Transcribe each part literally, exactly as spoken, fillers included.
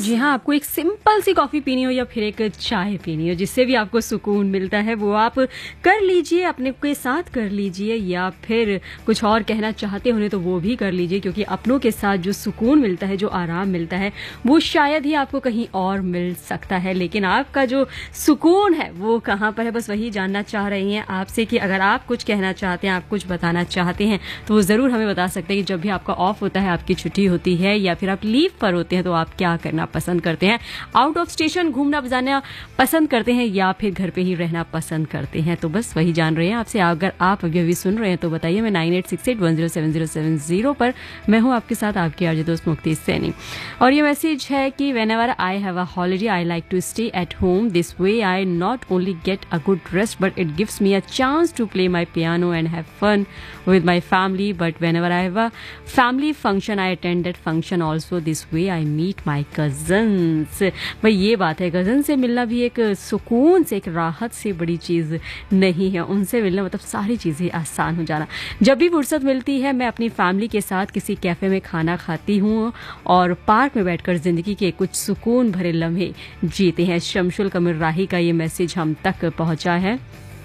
जी हाँ, आपको एक सिंपल सी कॉफ़ी पीनी हो या फिर एक चाय पीनी हो, जिससे भी आपको सुकून मिलता है वो आप कर लीजिए, अपने के साथ कर लीजिए, या फिर कुछ और कहना चाहते होने तो वो भी कर लीजिए, क्योंकि अपनों के साथ जो सुकून मिलता है, जो आराम मिलता है, वो शायद ही आपको कहीं और मिल सकता है। लेकिन आपका जो सुकून है वो कहाँ पर है, बस वही जानना चाह रही हैं आपसे कि अगर आप कुछ कहना चाहते हैं, आप कुछ बताना चाहते हैं, तो वो ज़रूर हमें बता सकते हैं कि जब भी आपका ऑफ होता है, आपकी छुट्टी होती है या फिर आप लीव पर होते हैं, तो आप क्या करना पसंद करते हैं। आउट ऑफ स्टेशन घूमना जाना पसंद करते हैं या फिर घर पे ही रहना पसंद करते हैं, तो बस वही जान रहे हैं आपसे। अगर आप अभी अभी सुन रहे हैं तो बताइए। मैं nine eight six eight one zero seven zero seven zero पर मैं हूँ आपके साथ, आपकी आरजे दोस्त मुक्ति सैनी। और ये मैसेज है कि when ever I have a holiday I like to stay at home, this way I not only get a good rest but it gives me a chance to play my piano and have fun with my family, but whenever I have a family function I attend that function also. This way I meet my cousins. भाई ये बात है, cousin से मिलना भी एक सुकून से, एक राहत से बड़ी चीज़ नहीं है। उनसे मिलना मतलब सारी चीज़ें आसान हो जाना। जब भी फुर्सत मिलती है मैं अपनी फैमिली के साथ किसी कैफ़े में खाना खाती हूँ और पार्क में बैठकर ज़िंदगी के कुछ सुकून भरे लम्हे जीते हैं। शमशुल कमर राही का ये मैसेज हम तक पहुँचा है।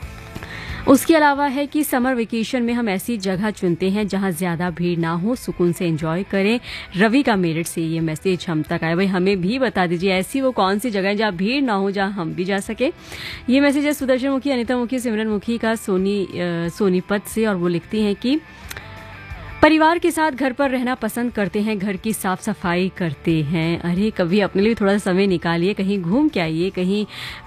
उसके अलावा है कि समर वेकेशन में हम ऐसी जगह चुनते हैं जहां ज़्यादा भीड़ ना हो, सुकून से एंजॉय करें। रवि का मेरठ से ये मैसेज हम तक आया। भाई हमें भी बता दीजिए ऐसी वो कौन सी जगह है जहां भीड़ ना हो, जहां हम भी जा सके। ये मैसेज है सुदर्शन मुखी, अनिता मुखी, सिमरन मुखी का सोनी आ, सोनीपत से, और वो लिखती हैं कि परिवार के साथ घर पर रहना पसंद करते हैं, घर की साफ सफाई करते हैं। अरे कभी अपने लिए थोड़ा सा समय निकालिए, कहीं घूम के आइए, कहीं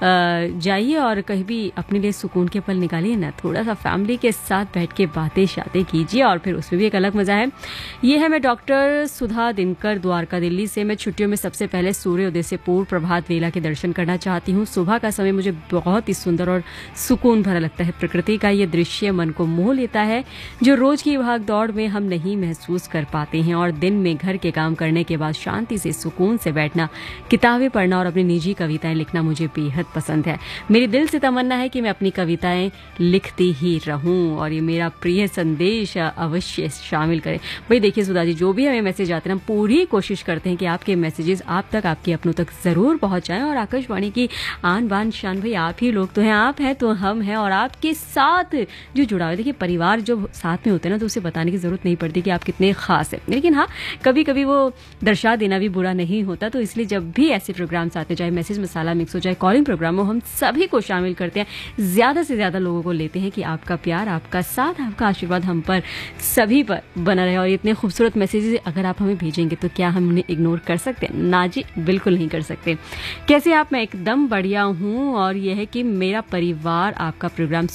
जाइए और कहीं भी अपने लिए सुकून के पल निकालिए ना। थोड़ा सा फैमिली के साथ बैठ के बातें शातें कीजिए और फिर उसमें भी एक अलग मज़ा है। ये है मैं डॉक्टर सुधा दिनकर द्वारका दिल्ली से। मैं छुट्टियों में सबसे पहले सूर्योदय से पूर्व प्रभात वेला के दर्शन करना चाहती हूँ। सुबह का समय मुझे बहुत ही सुंदर और सुकून भरा लगता है। प्रकृति का ये दृश्य मन को मोह लेता है, जो रोज की भाग दौड़ में हम नहीं महसूस कर पाते हैं। और दिन में घर के काम करने के बाद शांति से सुकून से बैठना, किताबें पढ़ना और अपनी निजी कविताएं लिखना मुझे बेहद पसंद है। मेरी दिल से तमन्ना है कि मैं अपनी कविताएं लिखती ही रहूं और ये मेरा प्रिय संदेश अवश्य शामिल करें। भाई देखिए सुधा जी, जो भी हमें मैसेज आते हैं हम पूरी कोशिश करते हैं कि आपके मैसेजेस आप तक, आपके अपनों तक जरूर पहुंचाएं। और आकाशवाणी की आन बान शान, भाई आप ही लोग तो हैं, आप हैं तो हम हैं, और आपके साथ जो जुड़ा हुआ, देखिए परिवार जो साथ में होते हैं ना, तो उसे बताने की जरूरत नहीं पड़ती कि आप कितने खास हैं। लेकिन हाँ, कभी कभी वो दर्शा देना भी बुरा नहीं होता। तो इसलिए जब भी ऐसे प्रोग्राम्स आते, चाहे मैसेज मसाला मिक्स हो, चाहे कॉलिंग प्रोग्राम हो, हम सभी को शामिल करते हैं, ज्यादा से ज्यादा लोगों को लेते हैं कि आपका प्यार, आपका साथ, आपका आशीर्वाद हम पर सभी पर बना रहे। और इतने खूबसूरत मैसेजेस अगर आप हमें भेजेंगे तो क्या हम उन्हें इग्नोर कर सकते हैं? ना जी, बिल्कुल नहीं कर सकते। कैसे आप? मैं एकदम बढ़िया हूँ, और यह है कि मेरा परिवार आपका प्रोग्राम